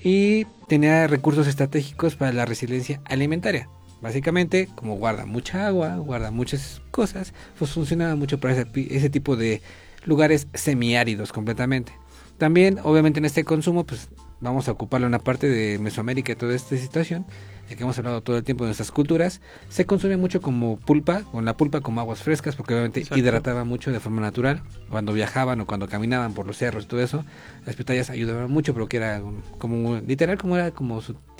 y tenía recursos estratégicos para la resiliencia alimentaria. Básicamente, como guarda mucha agua, guarda muchas cosas, pues funcionaba mucho para ese tipo de lugares semiáridos completamente. También, obviamente, en este consumo, pues vamos a ocuparlo en la parte de Mesoamérica y toda esta situación, de que hemos hablado todo el tiempo de nuestras culturas. Se consume mucho como pulpa, con la pulpa como aguas frescas, porque obviamente exacto, hidrataba mucho de forma natural. Cuando viajaban o cuando caminaban por los cerros y todo eso, las pitayas ayudaban mucho, porque era como literal, como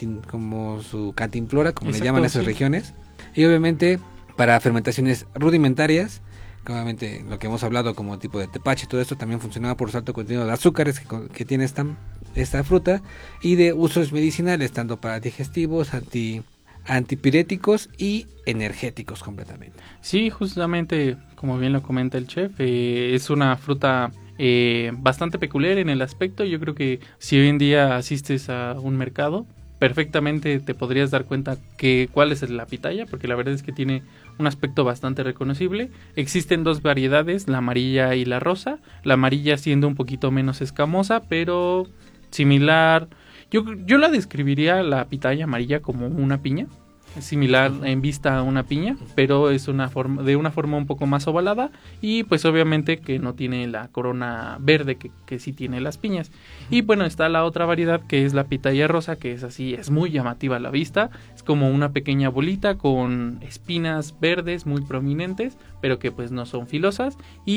su cantimplora, como exacto, le llaman a esas regiones. Y obviamente, para fermentaciones rudimentarias, obviamente lo que hemos hablado como tipo de tepache, todo esto también funcionaba por su alto contenido de azúcares que tiene esta fruta, y de usos medicinales, tanto para digestivos, antipiréticos y energéticos completamente. Sí, justamente como bien lo comenta el chef, es una fruta bastante peculiar en el aspecto. Yo creo que si hoy en día asistes a un mercado, perfectamente te podrías dar cuenta que cuál es la pitaya, porque la verdad es que tiene un aspecto bastante reconocible. Existen dos variedades, la amarilla y la rosa. La amarilla siendo un poquito menos escamosa, pero similar. Yo la describiría, la pitaya amarilla, como una piña. Es similar en vista a una piña, pero es de una forma un poco más ovalada, y pues obviamente que no tiene la corona verde que sí tiene las piñas. Y bueno, está la otra variedad, que es la pitaya rosa, que es así, es muy llamativa a la vista. Es como una pequeña bolita con espinas verdes muy prominentes, pero que pues no son filosas,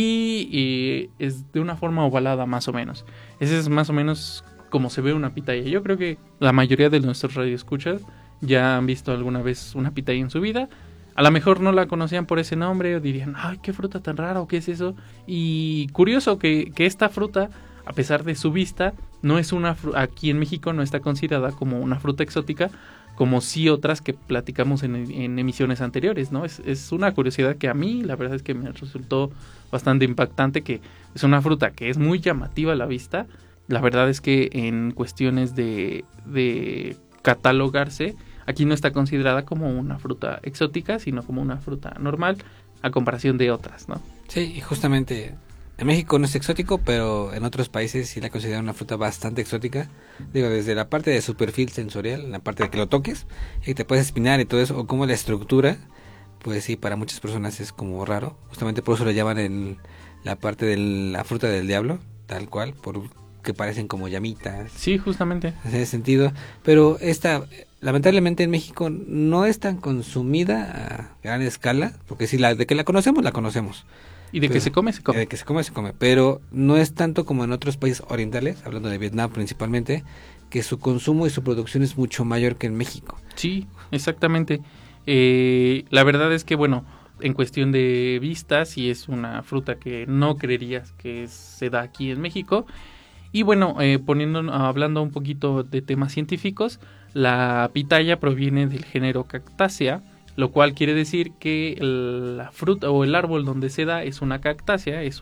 y es de una forma ovalada más o menos. Ese es más o menos como se ve una pitaya. Yo creo que la mayoría de nuestros radioescuchas ya han visto alguna vez una pitaya en su vida. A lo mejor no la conocían por ese nombre, o dirían, ay, qué fruta tan rara, o qué es eso. Y curioso que esta fruta, a pesar de su vista, no es aquí en México no está considerada como una fruta exótica, como sí otras que platicamos en emisiones anteriores, ¿no? Es una curiosidad que a mí, la verdad es que me resultó bastante impactante, que es una fruta que es muy llamativa a la vista. La verdad es que en cuestiones de catalogarse, aquí no está considerada como una fruta exótica, sino como una fruta normal a comparación de otras, ¿no? Sí, y justamente en México no es exótico, pero en otros países sí la consideran una fruta bastante exótica. Digo, desde la parte de su perfil sensorial, la parte de que lo toques y te puedes espinar y todo eso, o como la estructura, pues sí, para muchas personas es como raro. Justamente por eso lo llaman la parte de la fruta del diablo, tal cual, que parecen como llamitas. Sí, justamente. En ese sentido. Pero lamentablemente en México no es tan consumida a gran escala, porque si de que la conocemos. Y de que se come, se come. De que se come, pero no es tanto como en otros países orientales, hablando de Vietnam principalmente, que su consumo y su producción es mucho mayor que en México. Sí, exactamente. La verdad es que, bueno, en cuestión de vista, sí es una fruta que no creerías que se da aquí en México. Y bueno, hablando un poquito de temas científicos, la pitaya proviene del género Cactaceae, lo cual quiere decir que la fruta o el árbol donde se da es una cactácea, es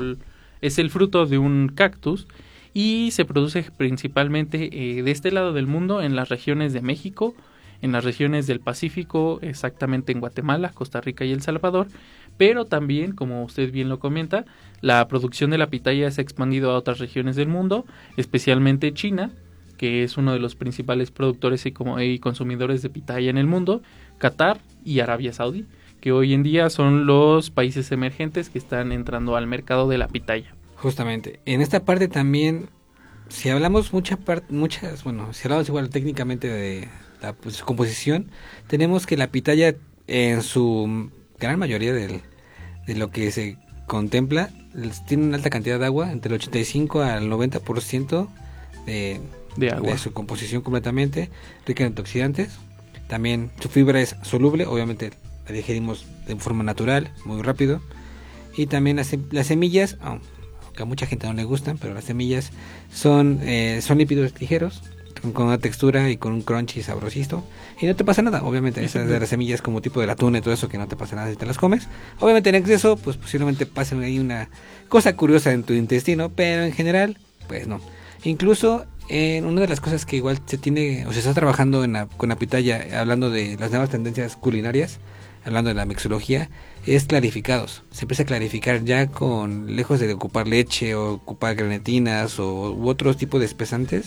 el fruto de un cactus, y se produce principalmente de este lado del mundo, en las regiones de México, en las regiones del Pacífico, exactamente en Guatemala, Costa Rica y El Salvador. Pero también, como usted bien lo comenta, la producción de la pitaya se ha expandido a otras regiones del mundo, especialmente China, que es uno de los principales productores y consumidores de pitaya en el mundo, Qatar y Arabia Saudí, que hoy en día son los países emergentes que están entrando al mercado de la pitaya. Justamente, en esta parte también, si hablamos si hablamos igual técnicamente de su composición, tenemos que la pitaya en su gran mayoría de lo que se contempla tiene una alta cantidad de agua, entre el 85 al 90% de agua, de su composición completamente, rica en antioxidantes. También su fibra es soluble, obviamente la digerimos de forma natural, muy rápido. Y también las semillas, aunque a mucha gente no le gustan, pero las semillas son lípidos ligeros, con una textura y con un crunchy sabrosito, y no te pasa nada. Obviamente esas de las semillas como tipo del atún y todo eso, que no te pasa nada si te las comes. Obviamente en exceso pues posiblemente pase ahí una cosa curiosa en tu intestino, pero en general pues no. Incluso una de las cosas que igual se está trabajando con la pitaya, hablando de las nuevas tendencias culinarias, hablando de la mixología, es clarificados. Se empieza a clarificar ya lejos de ocupar leche o ocupar granetinas u otros tipos de espesantes.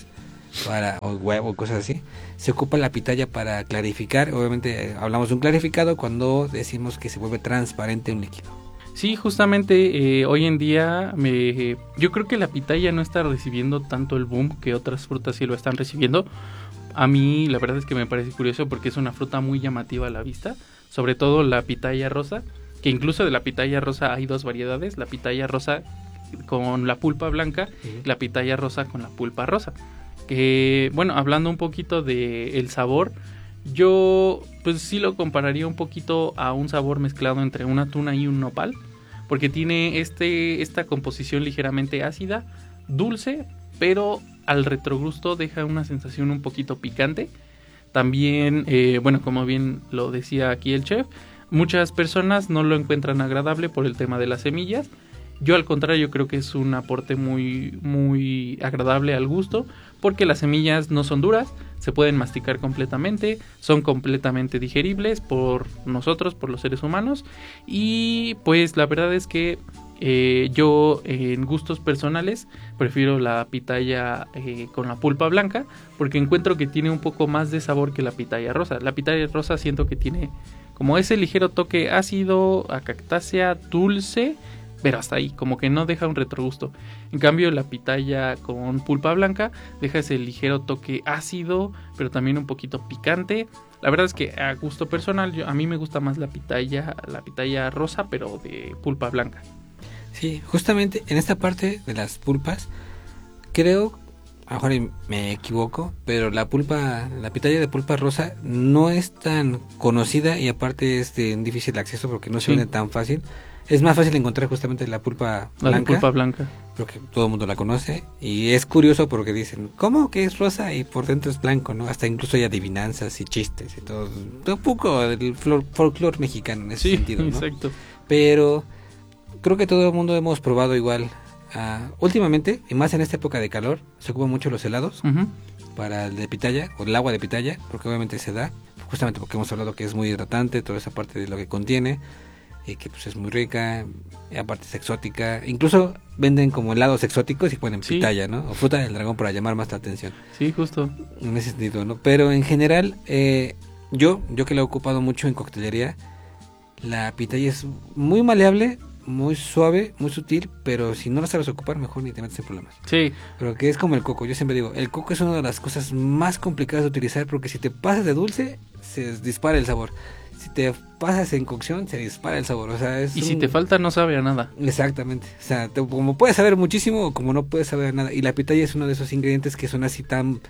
o huevo, cosas así, se ocupa la pitaya para clarificar. Obviamente hablamos de un clarificado cuando decimos que se vuelve transparente un líquido. Sí, justamente hoy en día yo creo que la pitaya no está recibiendo tanto el boom que otras frutas sí lo están recibiendo. A mí la verdad es que me parece curioso porque es una fruta muy llamativa a la vista, sobre todo la pitaya rosa, que incluso de la pitaya rosa hay dos variedades, la pitaya rosa con la pulpa blanca y la pitaya rosa con la pulpa rosa. Que bueno, hablando un poquito de el sabor, yo pues sí lo compararía un poquito a un sabor mezclado entre una tuna y un nopal, porque tiene esta composición ligeramente ácida, dulce, pero al retrogusto deja una sensación un poquito picante. También, bueno, como bien lo decía aquí el chef, muchas personas no lo encuentran agradable por el tema de las semillas. Yo al contrario creo que es un aporte muy, muy agradable al gusto, porque las semillas no son duras, se pueden masticar completamente, son completamente digeribles por nosotros, por los seres humanos, y pues la verdad es que yo en gustos personales prefiero la pitaya con la pulpa blanca, porque encuentro que tiene un poco más de sabor que la pitaya rosa. La pitaya rosa siento que tiene como ese ligero toque ácido, a cactácea, dulce, pero hasta ahí, como que no deja un retrogusto. En cambio, la pitaya con pulpa blanca deja ese ligero toque ácido, pero también un poquito picante. La verdad es que a gusto personal, a mí me gusta más la pitaya rosa, pero de pulpa blanca. Sí, justamente en esta parte de las pulpas, creo, a lo mejor me equivoco, pero la pitaya de pulpa rosa no es tan conocida y aparte es de difícil acceso porque no se vende tan fácil. Es más fácil encontrar justamente la pulpa blanca. La pulpa blanca. Porque todo el mundo la conoce. Y es curioso porque dicen, ¿cómo que es rosa y por dentro es blanco? ¿No? Hasta incluso hay adivinanzas y chistes y todo. Un poco del folclore mexicano en ese sentido, ¿no? Exacto. Pero creo que todo el mundo hemos probado igual. Últimamente, y más en esta época de calor, se ocupan mucho los helados para el de pitaya o el agua de pitaya, porque obviamente se da, justamente porque hemos hablado que es muy hidratante, toda esa parte de lo que contiene. Que pues es muy rica, y aparte es exótica, incluso venden como helados exóticos y ponen pitaya, ¿no? O fruta del dragón para llamar más la atención. Sí, justo. En ese sentido, ¿no? Pero en general, yo que la he ocupado mucho en coctelería, la pitaya es muy maleable, muy suave, muy sutil, pero si no la sabes ocupar, mejor ni te metes en problemas. Sí. Pero que es como el coco, yo siempre digo, el coco es una de las cosas más complicadas de utilizar porque si te pasas de dulce, se dispara el sabor. Si te pasas en cocción, se dispara el sabor. O sea, si te falta, no sabe a nada. Exactamente. O sea, como puedes saber muchísimo o como no puedes saber a nada. Y la pitaya es uno de esos ingredientes que son así tan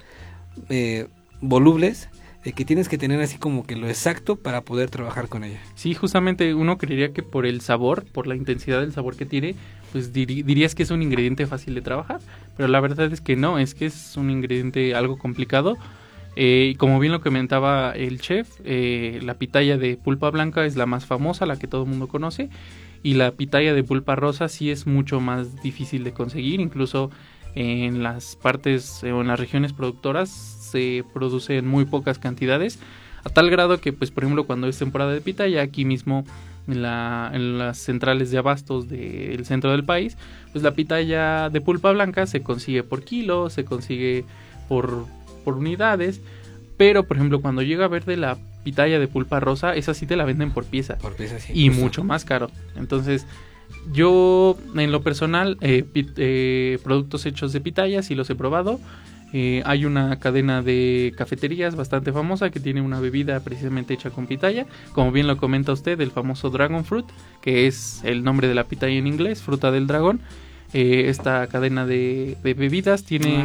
volubles, de que tienes que tener así como que lo exacto para poder trabajar con ella. Sí, justamente uno creería que por el sabor, por la intensidad del sabor que tiene, pues dirías que es un ingrediente fácil de trabajar. Pero la verdad es que no, es que es un ingrediente algo complicado. Y como bien lo comentaba el chef, la pitaya de pulpa blanca es la más famosa, la que todo el mundo conoce, y la pitaya de pulpa rosa sí es mucho más difícil de conseguir. Incluso en las partes o en las regiones productoras se produce en muy pocas cantidades, a tal grado que, pues por ejemplo, cuando es temporada de pitaya, aquí mismo en las centrales de abastos del centro del país, pues la pitaya de pulpa blanca se consigue por kilo, se consigue por unidades, pero por ejemplo cuando llega a ver de la pitaya de pulpa rosa, esa sí te la venden por pieza, sí, y justo mucho más caro. Entonces yo en lo personal productos hechos de pitaya sí los he probado. Hay una cadena de cafeterías bastante famosa que tiene una bebida precisamente hecha con pitaya, como bien lo comenta usted, el famoso Dragon Fruit, que es el nombre de la pitaya en inglés, fruta del dragón. Esta cadena de bebidas tiene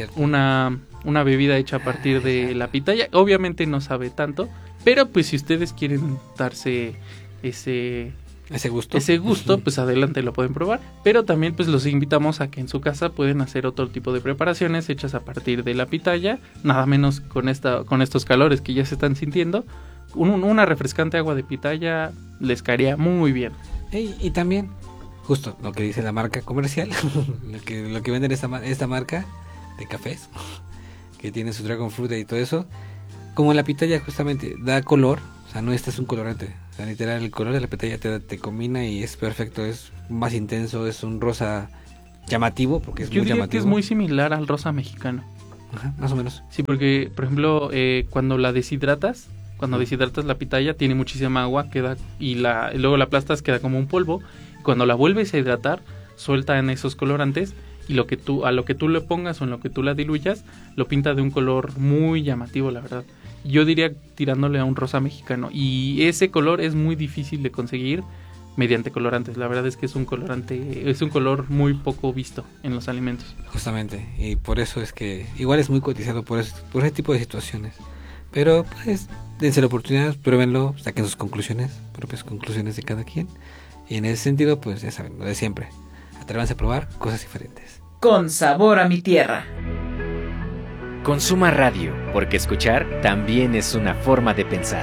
una bebida hecha a partir de la pitaya. Obviamente no sabe tanto, pero pues si ustedes quieren darse ese gusto, pues adelante, lo pueden probar. Pero también pues los invitamos a que en su casa pueden hacer otro tipo de preparaciones hechas a partir de la pitaya, nada menos con estos calores que ya se están sintiendo. Una refrescante agua de pitaya les caería muy bien. Y también justo lo que dice la marca comercial, lo que venden esta marca de cafés, que tiene su Dragon Fruit y todo eso, como la pitaya justamente da color, o sea, no es un colorante, o sea, literal el color de la pitaya te combina y es perfecto, es más intenso, es un rosa llamativo, porque es Yo muy diría llamativo. que es muy similar al rosa mexicano. Ajá, más o menos. Sí, porque, por ejemplo, cuando deshidratas la pitaya, tiene muchísima agua, y luego la aplastas, queda como un polvo. Cuando la vuelves a hidratar, sueltan esos colorantes, y a lo que tú le pongas o en lo que tú la diluyas, lo pinta de un color muy llamativo, la verdad. Yo diría tirándole a un rosa mexicano, y ese color es muy difícil de conseguir mediante colorantes. La verdad es que es un color muy poco visto en los alimentos. Justamente, y por eso es que igual es muy cotizado por ese tipo de situaciones. Pero pues dense la oportunidad, pruébenlo, saquen sus propias conclusiones de cada quien. Y en ese sentido, pues ya saben, lo de siempre. Atrévanse a probar cosas diferentes. Con sabor a mi tierra. Consuma Radio, porque escuchar también es una forma de pensar.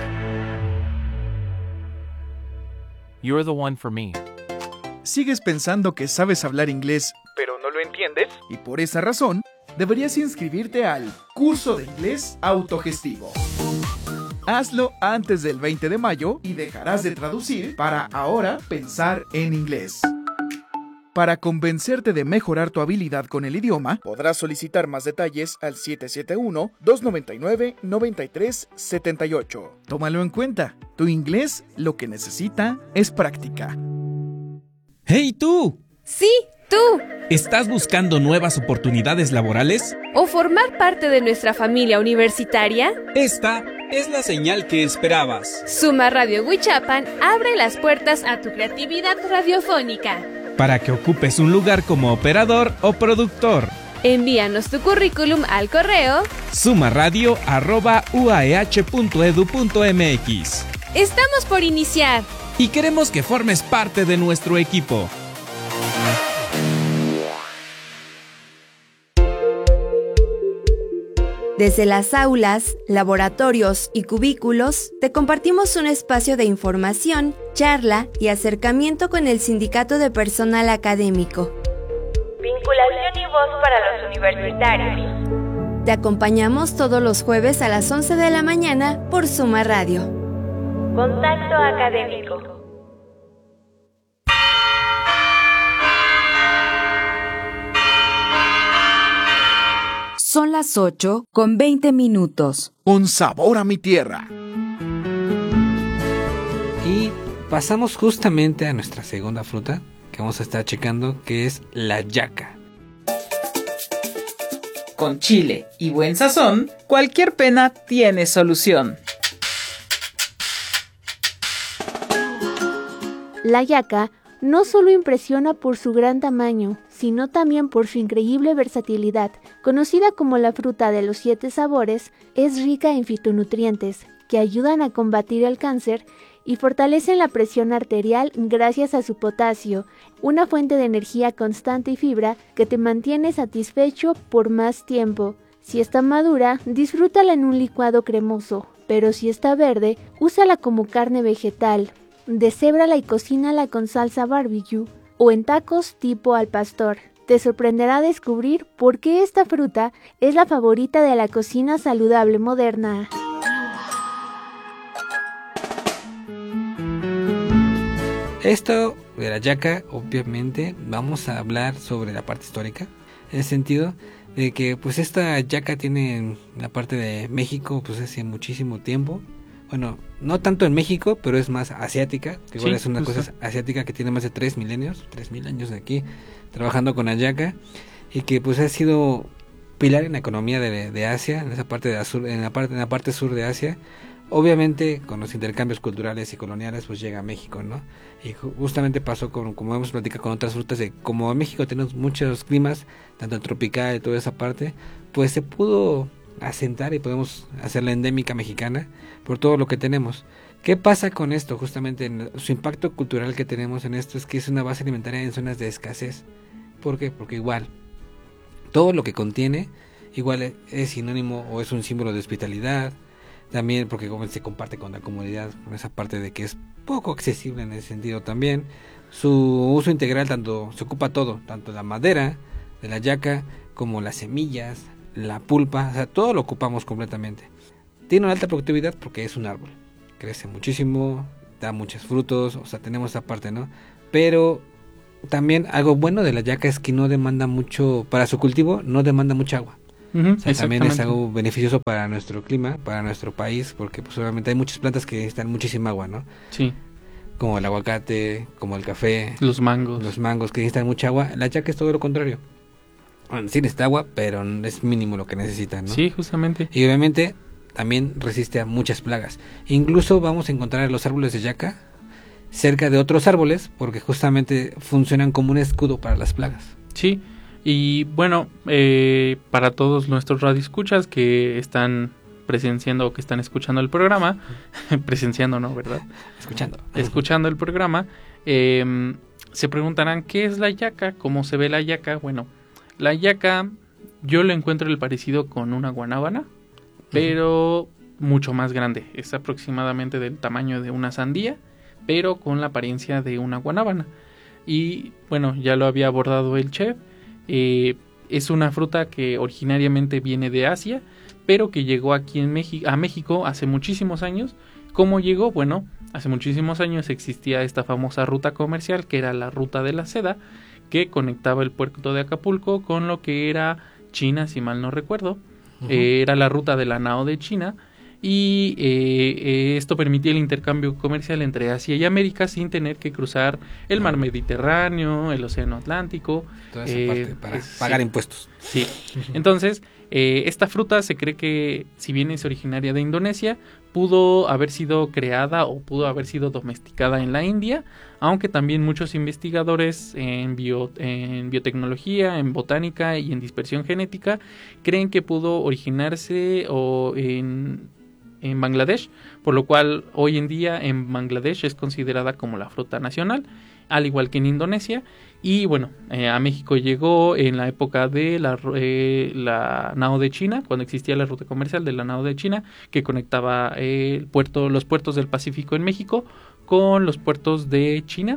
You're the one for me. ¿Sigues pensando que sabes hablar inglés, pero no lo entiendes? Y por esa razón, deberías inscribirte al curso de inglés autogestivo. Hazlo antes del 20 de mayo y dejarás de traducir para ahora pensar en inglés. Para convencerte de mejorar tu habilidad con el idioma, podrás solicitar más detalles al 771-299-9378. Tómalo en cuenta, tu inglés lo que necesita es práctica. ¡Hey tú! Sí, tú. ¿Estás buscando nuevas oportunidades laborales? ¿O formar parte de nuestra familia universitaria? Esta es la señal que esperabas. Suma Radio Huichapan abre las puertas a tu creatividad radiofónica. Para que ocupes un lugar como operador o productor. Envíanos tu currículum al correo sumaradio@uah.edu.mx. Estamos por iniciar y queremos que formes parte de nuestro equipo. Desde las aulas, laboratorios y cubículos, te compartimos un espacio de información, charla y acercamiento con el Sindicato de Personal Académico. Vinculación y voz para los universitarios. Te acompañamos todos los jueves a las 11 de la mañana por Suma Radio. Contacto académico. Son las 8:20. Con sabor a mi tierra. Y pasamos justamente a nuestra segunda fruta que vamos a estar checando, que es la yaca. Con chile y buen sazón, cualquier pena tiene solución. La yaca no solo impresiona por su gran tamaño, sino también por su increíble versatilidad. Conocida como la fruta de los 7 sabores, es rica en fitonutrientes que ayudan a combatir el cáncer y fortalecen la presión arterial gracias a su potasio, una fuente de energía constante y fibra que te mantiene satisfecho por más tiempo. Si está madura, disfrútala en un licuado cremoso, pero si está verde, úsala como carne vegetal. Deshébral y cocínala con salsa barbecue o en tacos tipo al pastor. Te sorprenderá descubrir por qué esta fruta es la favorita de la cocina saludable moderna. Esto de la yaca, obviamente, vamos a hablar sobre la parte histórica, en el sentido de que pues esta yaca tiene la parte de México pues hace muchísimo tiempo. Bueno, no tanto en México, pero es más asiática, que igual sí, es una cosa asiática que tiene más de 3.000 años de aquí trabajando con la yaca, y que pues ha sido pilar en la economía de Asia, en esa parte de sur, en la parte sur de Asia. Obviamente con los intercambios culturales y coloniales pues llega a México, ¿no? Y justamente pasó como hemos platicado con otras frutas, de como en México tenemos muchos climas, tanto el tropical y toda esa parte, pues se pudo asentar y podemos hacerla endémica mexicana por todo lo que tenemos. ¿Qué pasa con esto? Justamente en su impacto cultural que tenemos en esto es que es una base alimentaria en zonas de escasez. ¿Por qué? Porque igual todo lo que contiene igual es sinónimo o es un símbolo de hospitalidad, también porque se comparte con la comunidad, con esa parte de que es poco accesible en ese sentido también. Su uso integral se ocupa todo, tanto la madera de la yaca como las semillas, la pulpa, o sea, todo lo ocupamos completamente. Tiene una alta productividad porque es un árbol, crece muchísimo, da muchos frutos, o sea, tenemos esa parte, ¿no? Pero también algo bueno de la yaca es que no demanda mucho, para su cultivo, no demanda mucha agua. Uh-huh, o sea, también es algo beneficioso para nuestro clima, para nuestro país, porque pues obviamente hay muchas plantas que necesitan muchísima agua, ¿no? Sí. Como el aguacate, como el café. Los mangos que necesitan mucha agua. La yaca es todo lo contrario. Bueno, sí necesita agua, pero es mínimo lo que necesita, ¿no? Sí, justamente. Y obviamente también resiste a muchas plagas. Incluso vamos a encontrar los árboles de yaca cerca de otros árboles, porque justamente funcionan como un escudo para las plagas. Sí, y bueno, para todos nuestros radioescuchas que están presenciando o que están escuchando el programa, presenciando, ¿no? ¿Verdad? Escuchando el programa, se preguntarán ¿qué es la yaca? ¿Cómo se ve la yaca? Bueno, la yaca yo le encuentro el parecido con una guanábana, pero mucho más grande. Es aproximadamente del tamaño de una sandía, pero con la apariencia de una guanábana. Y bueno, ya lo había abordado el chef. Es una fruta que originariamente viene de Asia, pero que llegó aquí a México hace muchísimos años. ¿Cómo llegó? Bueno, hace muchísimos años existía esta famosa ruta comercial, que era la ruta de la seda, que conectaba el puerto de Acapulco con lo que era China, si mal no recuerdo. Era la ruta de la Nao de China, y esto permitía el intercambio comercial entre Asia y América sin tener que cruzar el mar Mediterráneo, el océano Atlántico. Toda esa parte para pagar impuestos. Sí, entonces esta fruta se cree que, si bien es originaria de Indonesia, pudo haber sido creada o pudo haber sido domesticada en la India, aunque también muchos investigadores en biotecnología, en botánica y en dispersión genética creen que pudo originarse en Bangladesh, por lo cual hoy en día en Bangladesh es considerada como la fruta nacional, al igual que en Indonesia. Y bueno, a México llegó en la época de la Nao de China, cuando existía la ruta comercial de la Nao de China, que conectaba los puertos del Pacífico en México con los puertos de China,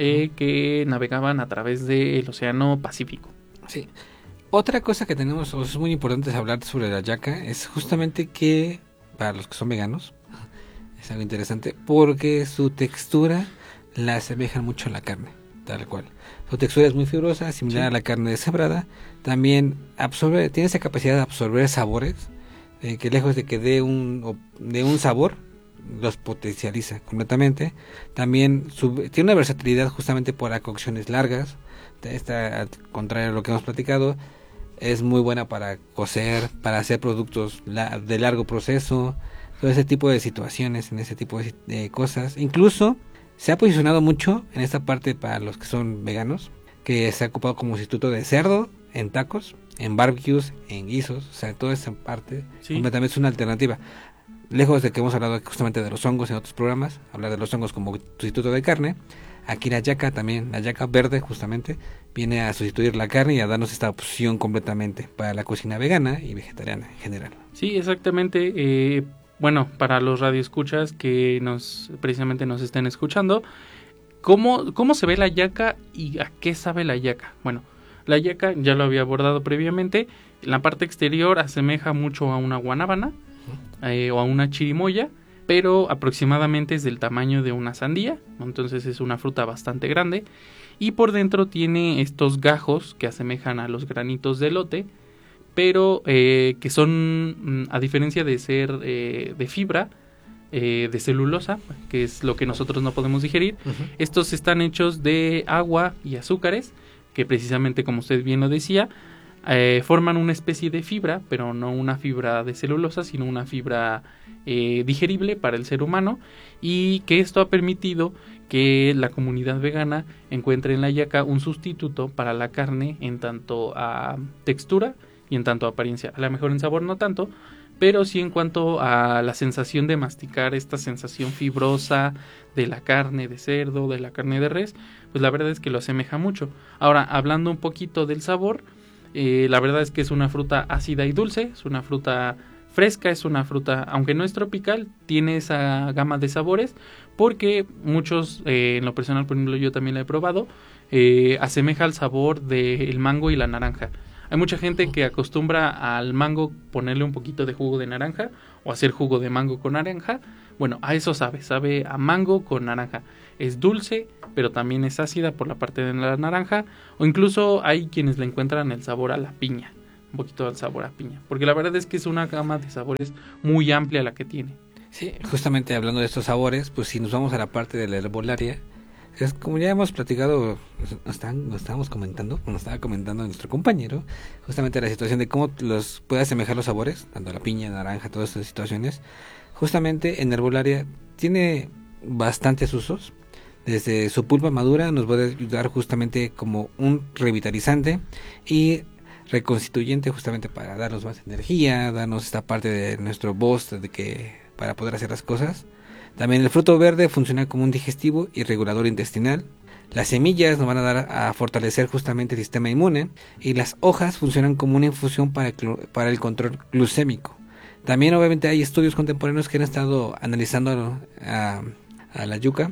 que navegaban a través del Océano Pacífico. Sí. Otra cosa que tenemos, o es muy importante hablar sobre la yaca, es justamente que para los que son veganos es algo interesante, porque su textura la asemeja mucho a la carne, tal cual. Su textura es muy fibrosa, similar a la carne deshebrada. También tiene esa capacidad de absorber sabores, que lejos de que dé un sabor, los potencializa completamente. También tiene una versatilidad justamente por las cocciones largas. Al contrario a lo que hemos platicado, es muy buena para cocer, para hacer productos de largo proceso, todo ese tipo de situaciones, en ese tipo de cosas. Incluso se ha posicionado mucho en esta parte para los que son veganos, que se ha ocupado como sustituto de cerdo en tacos, en barbecues, en guisos, o sea, toda esa parte completamente es una alternativa. Lejos de que hemos hablado justamente de los hongos en otros programas, hablar de los hongos como sustituto de carne, aquí la yaca también, la yaca verde justamente, viene a sustituir la carne y a darnos esta opción completamente para la cocina vegana y vegetariana en general. Sí, exactamente. Bueno, para los radioescuchas que precisamente nos estén escuchando, ¿cómo se ve la yaca y a qué sabe la yaca? Bueno, la yaca ya lo había abordado previamente. En la parte exterior asemeja mucho a una guanábana o a una chirimoya, pero aproximadamente es del tamaño de una sandía, entonces es una fruta bastante grande, y por dentro tiene estos gajos que asemejan a los granitos de elote, pero que son, a diferencia de ser de fibra, de celulosa, que es lo que nosotros no podemos digerir, estos están hechos de agua y azúcares, que precisamente, como usted bien lo decía, forman una especie de fibra, pero no una fibra de celulosa, sino una fibra digerible para el ser humano, y que esto ha permitido que la comunidad vegana encuentre en la yaca un sustituto para la carne en tanto a textura y en tanto a apariencia. A lo mejor en sabor no tanto, pero sí en cuanto a la sensación de masticar, esta sensación fibrosa de la carne de cerdo, de la carne de res, pues la verdad es que lo asemeja mucho. Ahora, hablando un poquito del sabor, la verdad es que es una fruta ácida y dulce, es una fruta fresca, es una fruta, aunque no es tropical, tiene esa gama de sabores, porque muchos, en lo personal, por ejemplo, yo también la he probado, asemeja al sabor del mango y la naranja. Hay mucha gente que acostumbra al mango ponerle un poquito de jugo de naranja o hacer jugo de mango con naranja. Bueno, a eso sabe a mango con naranja. Es dulce, pero también es ácida por la parte de la naranja, o incluso hay quienes le encuentran el sabor a la piña. un poquito al sabor a piña, porque la verdad es que es una gama de sabores muy amplia la que tiene. Sí, justamente hablando de estos sabores, pues si nos vamos a la parte de la herbolaria, es como ya hemos platicado, nos estaba comentando nuestro compañero, justamente la situación de cómo los puede asemejar los sabores, tanto la piña, naranja, todas estas situaciones. Justamente en herbolaria tiene bastantes usos. Desde su pulpa madura nos puede ayudar justamente como un revitalizante y reconstituyente, justamente para darnos más energía, darnos esta parte de nuestro boost para poder hacer las cosas. También el fruto verde funciona como un digestivo y regulador intestinal. Las semillas nos van a dar a fortalecer justamente el sistema inmune, y las hojas funcionan como una infusión para el control glucémico. También obviamente hay estudios contemporáneos que han estado analizando a la yuca.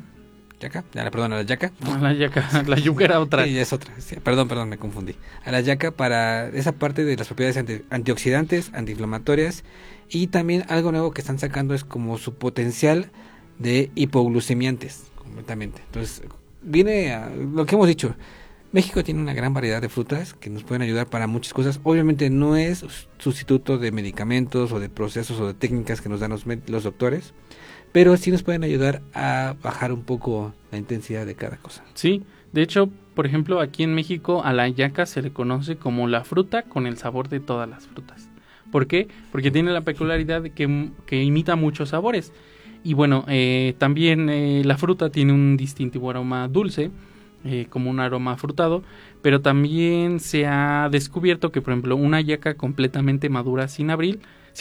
La yuca era otra. Sí, es otra. Sí, perdón, me confundí. A la yaca para esa parte de las propiedades antioxidantes, antiinflamatorias, y también algo nuevo que están sacando es como su potencial de hipoglucemiantes completamente. Entonces, viene a lo que hemos dicho. México tiene una gran variedad de frutas que nos pueden ayudar para muchas cosas. Obviamente no es sustituto de medicamentos o de procesos o de técnicas que nos dan los doctores, pero sí nos pueden ayudar a bajar un poco la intensidad de cada cosa. Sí, de hecho, por ejemplo, aquí en México a la yaca se le conoce como la fruta con el sabor de todas las frutas. ¿Por qué? Porque tiene la peculiaridad de que imita muchos sabores. Y bueno, también la fruta tiene un distintivo aroma dulce, como un aroma afrutado, pero también se ha descubierto que, por ejemplo, una yaca completamente madura sin abrir,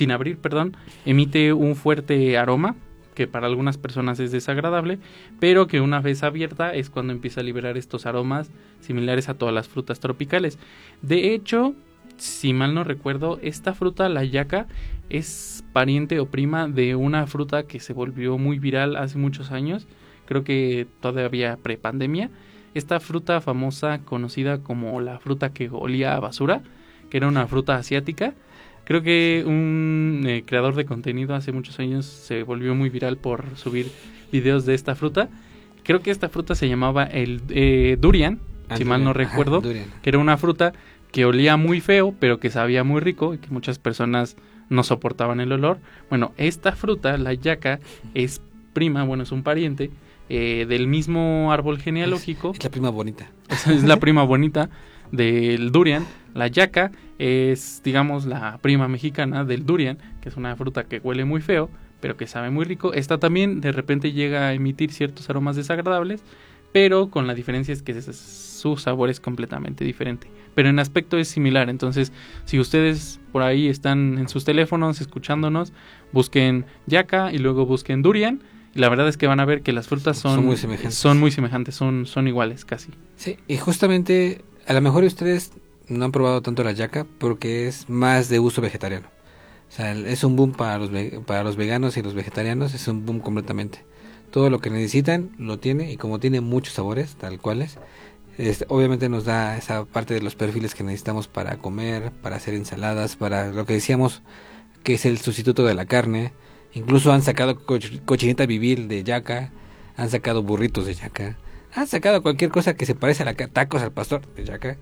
emite un fuerte aroma, que para algunas personas es desagradable, pero que una vez abierta es cuando empieza a liberar estos aromas similares a todas las frutas tropicales. De hecho, si mal no recuerdo, esta fruta, la yaca, es pariente o prima de una fruta que se volvió muy viral hace muchos años, creo que todavía prepandemia. Esta fruta famosa, conocida como la fruta que olía a basura, que era una fruta asiática. Creo que un creador de contenido hace muchos años se volvió muy viral por subir videos de esta fruta. Creo que esta fruta se llamaba el durian, si mal no recuerdo, que era una fruta que olía muy feo, pero que sabía muy rico y que muchas personas no soportaban el olor. Bueno, esta fruta, la yaca, es prima, es un pariente del mismo árbol genealógico. Es la prima bonita. Es la prima bonita del durian. La yaca es, digamos, la prima mexicana del durian, que es una fruta que huele muy feo, pero que sabe muy rico. Esta también de repente llega a emitir ciertos aromas desagradables, pero con la diferencia es que su sabor es completamente diferente. Pero en aspecto es similar. Entonces, si ustedes por ahí están en sus teléfonos escuchándonos, busquen yaca y luego busquen durian. Y la verdad es que van a ver que las frutas son muy semejantes, son iguales casi. Sí, y justamente a lo mejor ustedes no han probado tanto la yaca porque es más de uso vegetariano. O sea, es un boom para los veganos y los vegetarianos, es un boom completamente. Todo lo que necesitan lo tiene, y como tiene muchos sabores, tal cuales, obviamente nos da esa parte de los perfiles que necesitamos para comer, para hacer ensaladas, para lo que decíamos que es el sustituto de la carne. Incluso han sacado cochinita pibil de yaca, han sacado burritos de yaca, han sacado cualquier cosa que se parece a tacos al pastor de yaca.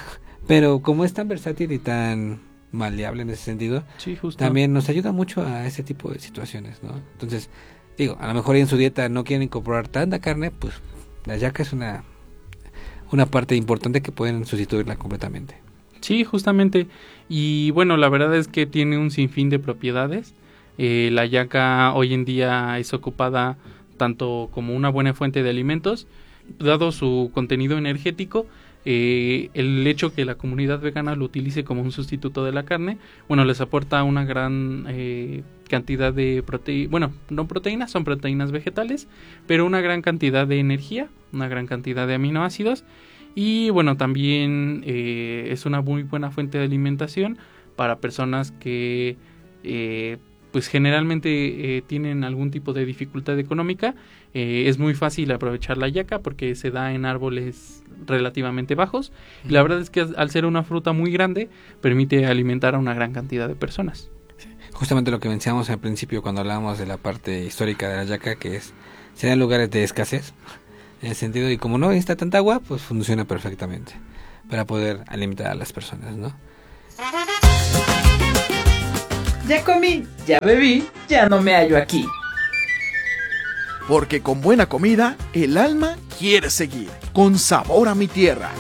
Pero como es tan versátil y tan maleable en ese sentido, sí, también nos ayuda mucho a ese tipo de situaciones, ¿no? Entonces, a lo mejor en su dieta no quieren incorporar tanta carne, pues la yaca es una parte importante que pueden sustituirla completamente. Sí, justamente. Y bueno, la verdad es que tiene un sinfín de propiedades. La yaca hoy en día es ocupada tanto como una buena fuente de alimentos, dado su contenido energético. El hecho que la comunidad vegana lo utilice como un sustituto de la carne, les aporta una gran cantidad de proteínas, no proteínas, son proteínas vegetales, pero una gran cantidad de energía, una gran cantidad de aminoácidos, y también es una muy buena fuente de alimentación para personas que pues generalmente tienen algún tipo de dificultad económica. Es muy fácil aprovechar la yaca porque se da en árboles relativamente bajos, y la verdad es que al ser una fruta muy grande permite alimentar a una gran cantidad de personas. Justamente lo que mencionamos al principio cuando hablábamos de la parte histórica de la yaca, que serían lugares de escasez en el sentido, y como no necesita tanta agua, pues funciona perfectamente para poder alimentar a las personas, ¿no? Ya comí, ya bebí, ya no me hallo aquí. Porque con buena comida, el alma quiere seguir. Con sabor a mi tierra.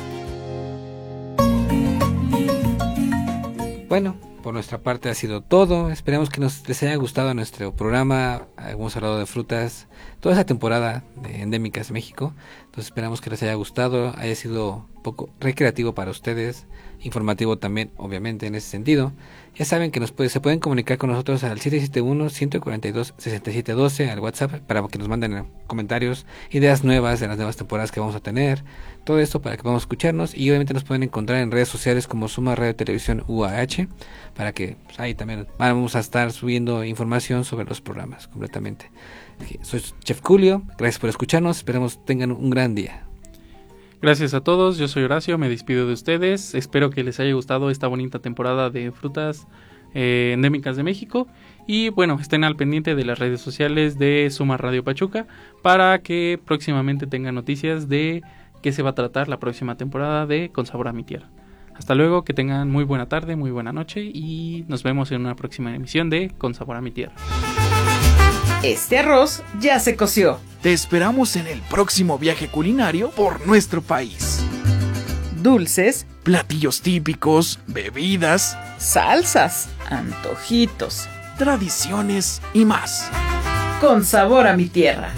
Bueno, por nuestra parte ha sido todo. Esperamos que les haya gustado nuestro programa. Hemos hablado de frutas toda esa temporada de Endémicas de México. Entonces esperamos que les haya gustado, haya sido un poco recreativo para ustedes, informativo también, obviamente, en ese sentido. Ya saben que se pueden comunicar con nosotros al 771-142-6712, al WhatsApp, para que nos manden comentarios, ideas nuevas de las nuevas temporadas que vamos a tener. Todo esto para que podamos escucharnos, y obviamente nos pueden encontrar en redes sociales como Suma Radio Televisión UAH, para que pues, ahí también vamos a estar subiendo información sobre los programas completamente. Soy Chef Julio, gracias por escucharnos, esperemos tengan un gran día. Gracias a todos, yo soy Horacio, me despido de ustedes, espero que les haya gustado esta bonita temporada de frutas endémicas de México, y bueno, estén al pendiente de las redes sociales de Suma Radio Pachuca para que próximamente tengan noticias de qué se va a tratar la próxima temporada de Con Sabor a mi Tierra. Hasta luego, que tengan muy buena tarde, muy buena noche, y nos vemos en una próxima emisión de Con Sabor a mi Tierra. Este arroz ya se coció. Te esperamos en el próximo viaje culinario por nuestro país. Dulces, platillos típicos, bebidas, salsas, antojitos, tradiciones y más. Con sabor a mi tierra.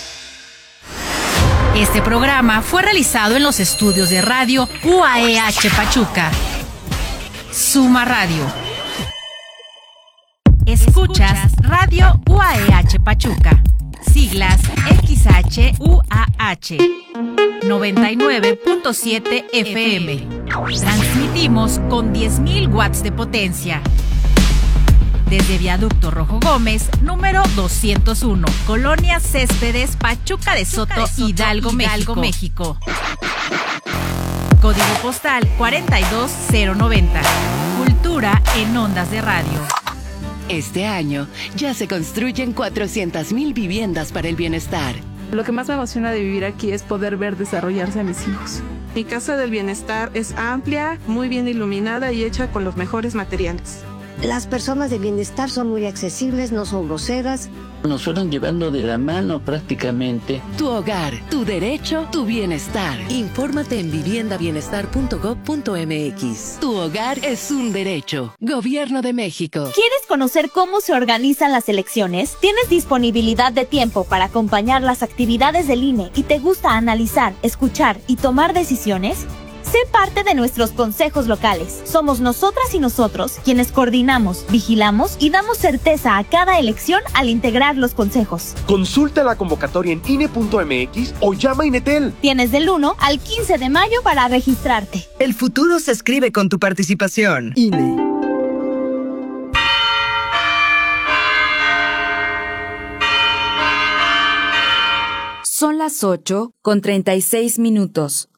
Este programa fue realizado en los estudios de radio UAEH Pachuca. Suma Radio. Escuchas Radio UAEH Pachuca. Siglas XHUAH 99.7 FM. Transmitimos con 10.000 watts de potencia. Desde Viaducto Rojo Gómez, número 201, Colonia Céspedes, Pachuca de Soto, Hidalgo, México. Código postal 42090. Cultura en ondas de radio. Este año ya se construyen 400,000 viviendas para el bienestar. Lo que más me emociona de vivir aquí es poder ver desarrollarse a mis hijos. Mi casa del bienestar es amplia, muy bien iluminada y hecha con los mejores materiales. Las personas de bienestar son muy accesibles, no son groseras. Nos fueron llevando de la mano prácticamente. Tu hogar, tu derecho, tu bienestar. Infórmate en viviendabienestar.gov.mx. Tu hogar es un derecho. Gobierno de México. ¿Quieres conocer cómo se organizan las elecciones? ¿Tienes disponibilidad de tiempo para acompañar las actividades del INE y te gusta analizar, escuchar y tomar decisiones? Sé parte de nuestros consejos locales. Somos nosotras y nosotros quienes coordinamos, vigilamos y damos certeza a cada elección al integrar los consejos. Consulta la convocatoria en INE.mx o llama a Inetel. Tienes del 1 al 15 de mayo para registrarte. El futuro se escribe con tu participación. INE. Son las 8:36.